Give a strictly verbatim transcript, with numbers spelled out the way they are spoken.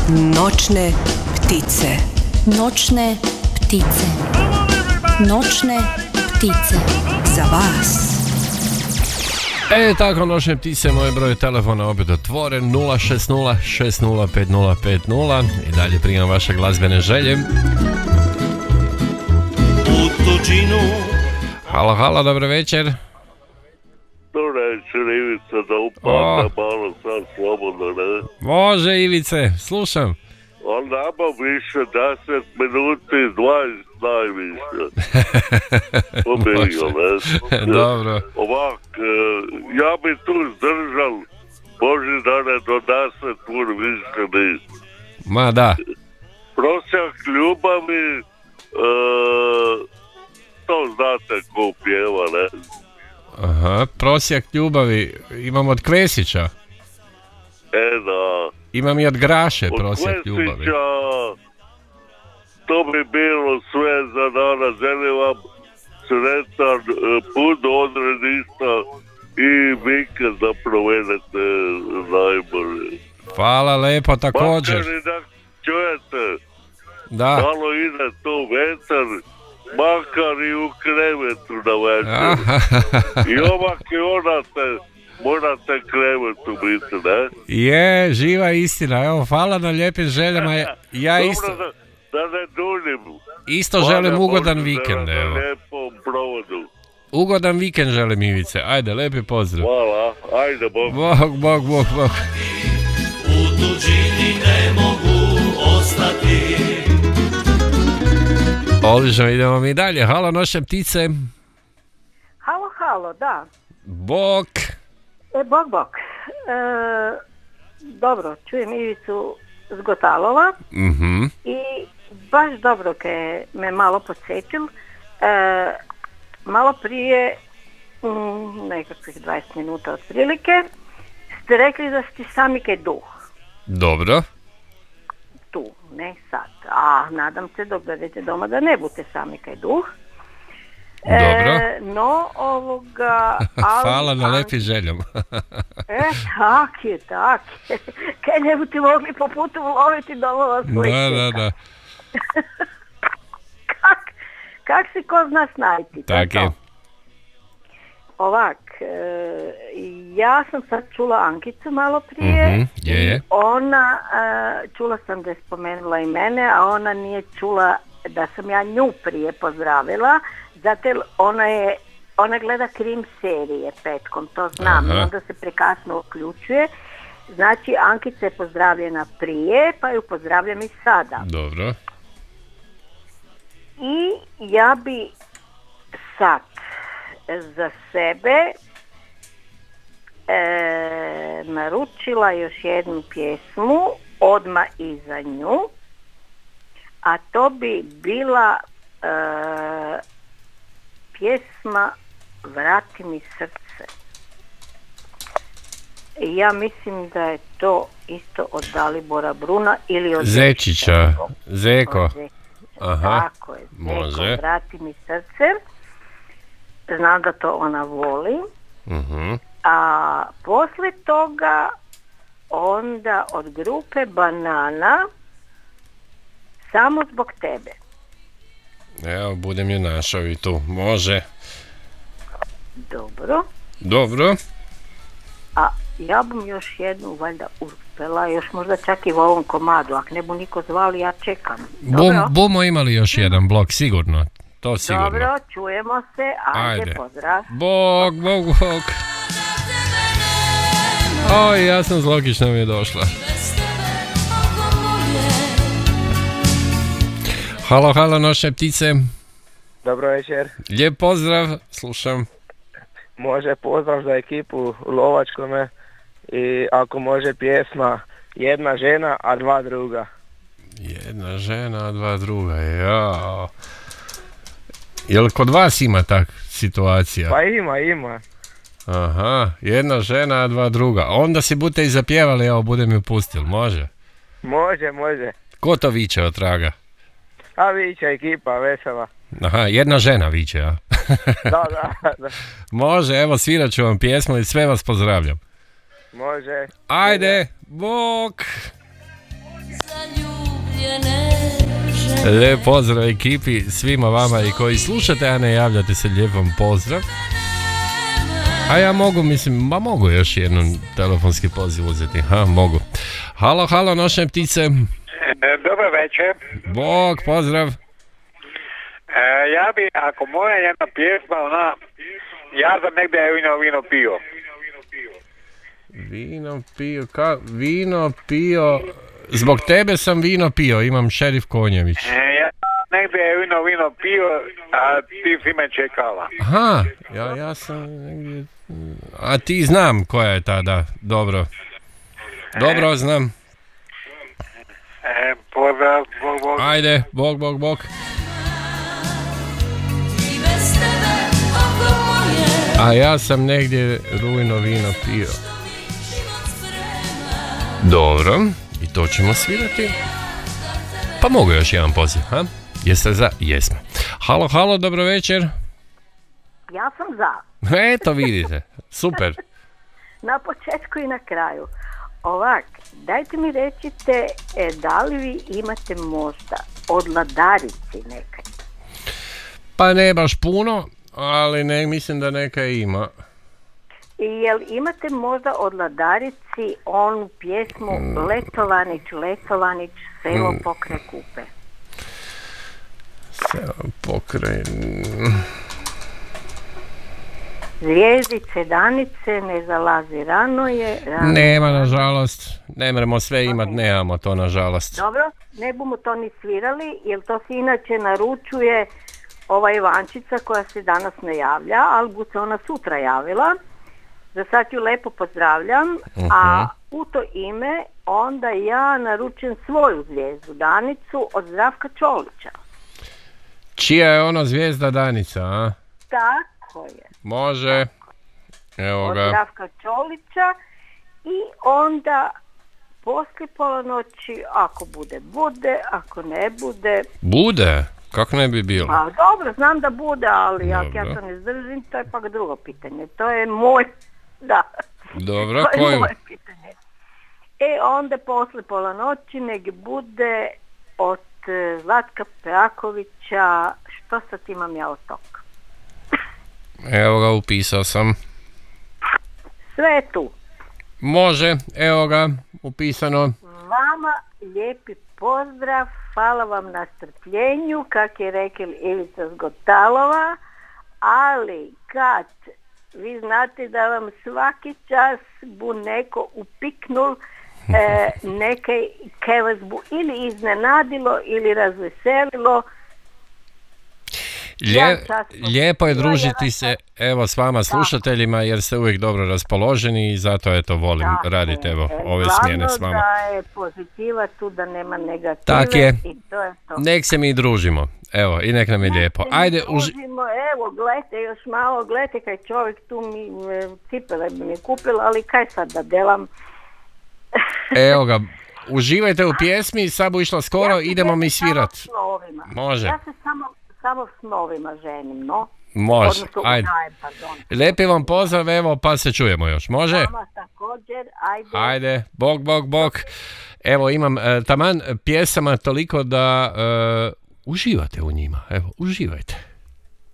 Noćne ptice. Noćne ptice. Noćne ptice. Za vas. E, tako, noćne ptice, moj broj telefona opet otvoren, nula šest nula šest nula pet nula pet nula. I dalje primam vaše glazbene želje. U tuđinu. Halo, halo, dobro večer. Dobro večer, Ivica, da upadne malo sad slobodno, ne? Može, Ivice, slušam. On nama više deset minuti, dvadeset najviše. Pobegao, ne? Dobro. Ovak, ja bi tu zdržal, Boži da ne do deset pur više nisam. Ma da. Prosjak ljubavi, e, to znate ko pjeva, ne? Aha, prosjak ljubavi imam od Kvesića. E, da. Imam i od Graše Od prosjak Kvesića, ljubavi. to bi bilo sve za danas. Želim vam sretan put do odredišta i vikend da provedete najbolje. Hvala lepo, također. Makar i da čujete, Da. malo ide to vetar, makar i u krevetu na večer. I ovak i onate, morate krevetu biti, ne? Je, živa istina. Evo, hvala na lijepim željama. Ja, ja Dobro, isto, da, da ne duljim. isto želim ugodan vikend, evo. Na lijepom provodu. Ugodan vikend želim, Ivice. Ajde, lepi pozdrav. Hvala, ajde, Bog. Bog, bog, bog, bog. U tuđini ne mogu ostati. Odlično, idemo mi dalje. Halo, noćne ptice. Halo, halo, da. Bog. E, bok, bok. E, dobro, čujem Ivicu Zgotalova Mhm. i baš dobro ke me malo podsjetil. E, malo prije, mm, nekakvih dvadeset minuta otprilike, ste rekli da ste sami kaj duh. Dobro. Tu, ne sad. A nadam se dok dođete doma da ne budete sami kaj duh. Dobro. E, no, ovoga... Ali, Hvala na ali- lepim željama. E, tak je, tak je. Kaj ne bi ti mogli po putu uloviti domova svojih Da, da, čeka. da. Kak, kak se ko zna snajti? to Tak to. je. Ovak, e, ja sam sad čula Ankicu malo prije. Mhm, je, je. I ona, e, čula sam da je spomenula i mene, a ona nije čula da sam ja nju prije pozdravila, zato jer ona je, ona gleda krim serije petkom, to znam, Aha. i onda se prekasno uključuje. Znači, Ankica je pozdravljena prije, pa ju pozdravljam i sada. Dobro. I ja bi sad za sebe e, naručila još jednu pjesmu odmah iza nju, a to bi bila e, pjesma Vrati mi srce. Ja mislim da je to isto od Dalibora Bruna ili od Zečića. Zeko. Od Zečića. Aha. Tako je, Zeko, Može. Vrati mi srce. Znam da to ona voli. Mhm. A poslije toga onda od grupe Banana Samo zbog tebe. Evo, budem je našao i tu. Može. Dobro. Dobro. A ja bom još jednu valjda uspjela, još možda čak i u ovom komadu. Ako ne bu niko zvali, ja čekam. Bum, Dobro, bumo imali još jedan blok, sigurno. To sigurno. Dobro, čujemo se. Ajde, Ajde. pozdrav. Bog, bog, bog. Oj, ja sam zlogična mi je došla. Halo, halo, noćne ptice. Dobro večer. Lijep pozdrav, slušam. Može pozdrav za ekipu u Lovačkome i ako može pjesma Jedna žena, a dva druga. Jedna žena, a dva druga, jao. Jel kod vas ima tak situacija? Pa ima, ima. Aha, jedna žena, a dva druga. Onda si budete i zapjevali, evo, budem ju pustil, može? Može, može. Ko to viče od traga? A vića ekipa, vesela. Aha, jedna žena viče, a? Da, da, da. Može, evo, svirat ću vam pjesmu i sve vas pozdravljam. Može. Ajde, bok! Lijep pozdrav ekipi, svima vama i koji slušate, a ne javljate se, lijep vam pozdrav. A ja mogu, mislim, ma mogu još jedan telefonski poziv uzeti, ha, mogu. Halo, halo, noćne ptice. Dobar večer. Bog, pozdrav. E, ja bi, ako moja jedna pjesma, ona, ja sam negdje vino, vino pio. Vino pio, ka, vino pio, zbog tebe sam vino pio, imam Šerif Konjević. E, ja negdje vino, vino pio, a ti si me čekala. Aha, ja, ja sam negdje, a ti znam koja je ta, da, dobro. Dobro, znam. E, pozdrav, bog, bog. Ajde, bog, bog, bog. A ja sam negdje rujno vino pio. Dobro, i to ćemo svirati. Pa mogu još jedan poziv, ha? Jeste za? Jesmo. Halo, halo, dobro večer. Ja sam za. Eto vidite, super. Na početku i na kraju. Ovak, dajte mi recite, e, da li vi imate možda od Ladarici nekaj? Pa ne baš puno, ali ne, mislim da neka ima. I jel imate možda od Ladarici onu pjesmu mm. Letovanić, Letovanić, selo mm. pokraj Kupe? Selo pokraj... Zvijezdice, danice, ne zalazi, rano je... Rano. Nema, nažalost. Ne moramo sve imat, okay. Nemamo to, nažalost. Dobro, ne bomo to ni svirali, jer to se inače naručuje ova Ivančica koja se danas ne javlja, ali bu se ona sutra javila. Za sad ju lepo pozdravljam, uh-huh. a u to ime onda ja naručujem svoju zvijezdu, Danicu, od Zdravka Čolića. Čija je ono zvijezda Danica, a? Tako je. Može. Evo ga. Od Zdravka Čolića i onda poslije pola noći, ako bude, bude, ako ne bude... Bude? Kako ne bi bilo? A, dobro, znam da bude, ali ako ja to ne zdržim, to je pak drugo pitanje. To je moj... Da. Dobro, to je koju? moje pitanje. E, onda poslije pola noći nek bude od Zlatka Pejakovića, što sad imam ja od toga. Evo ga, upisao sam. Sve je tu. Može, evo ga, upisano. Vama lijepi pozdrav, hvala vam na strpljenju, kak je rekel Ivica Zgotalova, ali kad vi znate da vam svaki čas bu neko upiknul e, nekaj, kaj vas bu ili iznenadilo ili razveselilo. Lije, lijepo je družiti se evo s vama slušateljima jer ste uvijek dobro raspoloženi i zato eto volim tako raditi evo je. ove Glavno smjene s vama. Da je pozitiva tu, da nema negative. Tak je. I to je to. Nek se mi družimo. Evo, i nek nam je nek lijepo. Ajde, uži... družimo, evo, gledajte još malo, gledajte kaj čovjek tu mi cipele bi mi kupila, ali kaj sad da delam? Evo ga, uživajte u pjesmi, sad bu išla skoro, ja idemo mi svirat. Može. Ja se samo, samo s novima ženim, no? Može, odnosno, ajde. Udajem, lijepi vam pozdrav, evo, pa se čujemo još, može? Vama također, ajde. Ajde, bog, bog, bog. Evo, imam e, taman pjesama toliko da e, uživate u njima, evo, uživajte.